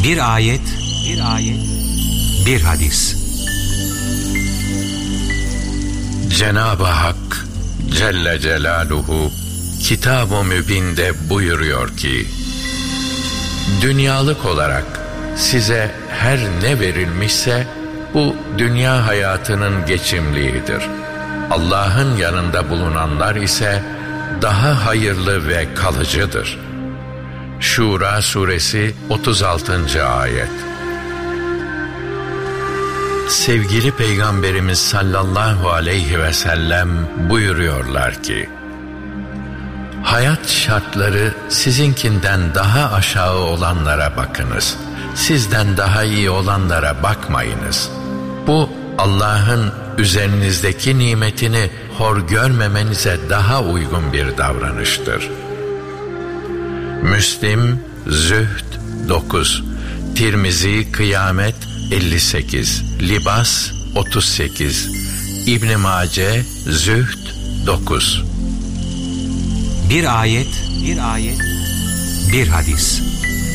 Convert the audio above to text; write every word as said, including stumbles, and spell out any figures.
Bir ayet, bir ayet, bir hadis. Cenab-ı Hak Celle Celaluhu Kitab-ı Mübin'de buyuruyor ki, dünyalık olarak size her ne verilmişse bu dünya hayatının geçimliğidir. Allah'ın yanında bulunanlar ise daha hayırlı ve kalıcıdır. Şura suresi otuz altıncı ayet. Sevgili Peygamberimiz sallallahu aleyhi ve sellem buyuruyorlar ki, hayat şartları sizinkinden daha aşağı olanlara bakınız. Sizden daha iyi olanlara bakmayınız. Bu Allah'ın üzerinizdeki nimetini hor görmemenize daha uygun bir davranıştır. Müslim Zühd dokuz, Tirmizi Kıyamet elli sekiz, Libas otuz sekiz, İbn Mace Zühd dokuz. Bir ayet, bir ayet, bir hadis.